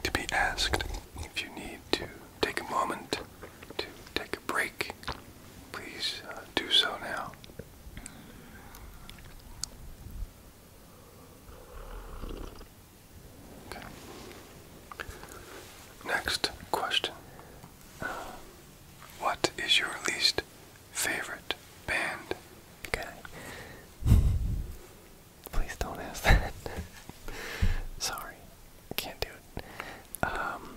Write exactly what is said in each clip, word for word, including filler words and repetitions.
to be asked. If you need to take a moment to take a break, please uh, do so now. Okay. Next question. Uh, what is your least favorite band? Okay. Please don't ask that. Sorry. Can't do it. Um,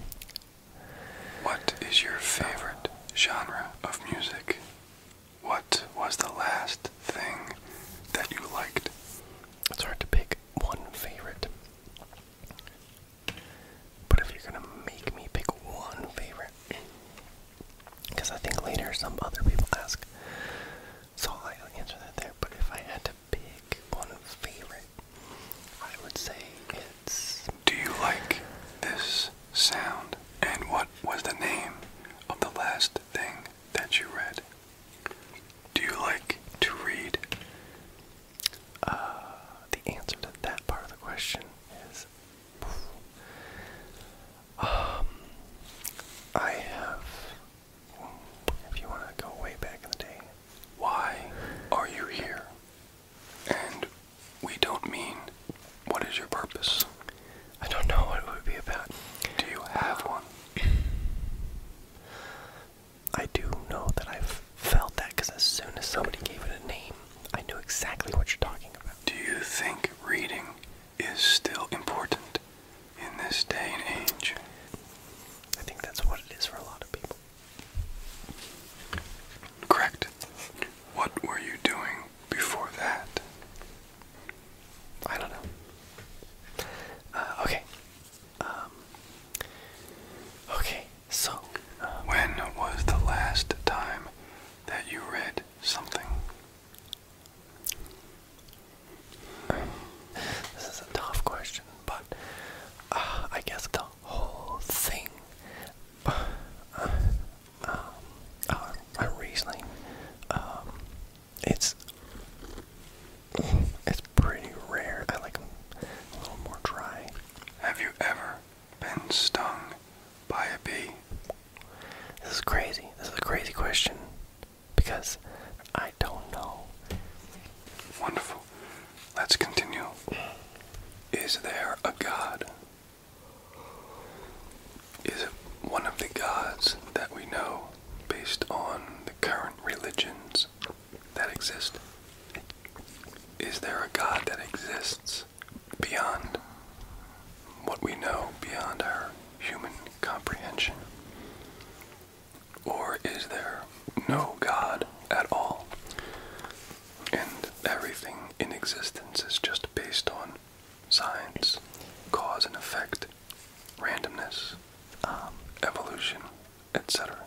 what is your favorite genre of music? What was the last thing that you liked? it's hard to pick one favorite. But if you're gonna make me pick one favorite, because I think later some other people ask, so I'll answer that there. But if I had to pick one favorite, I would say it's... Do you like this sound? And what was the name of the last thing that you read? Do you like to read? Uh, the answer to that part of the question is... Um, I have... If you want to go way back in the day. Why are you here? And we don't mean, what is your purpose? I don't know what it would be about. Do you have one? I do know that I've felt that because as soon as somebody gave it a name, I knew exactly what you're talking about. Do you think reading is still important in this day and age? I think that's what it is for a lot of people. Correct. What were you doing before that? I don't know. Uh, okay. Um, okay, so... Um, When was the last time that you read something? this is a tough question, but uh, I guess the whole thing... Uh, um, uh, my Riesling, um, it's... It's pretty rare. I like them a little more dry. Have you ever been stung by a bee? This is crazy. This is a crazy question because I don't know. Wonderful. Let's continue. Is there a God? Is it one of the gods that we know based on the current religions that exist? Is there a God that exists beyond what we know, beyond our human comprehension? Or is there no God at all? And everything in existence is just based on science, cause and effect, randomness, Um, evolution, et cetera.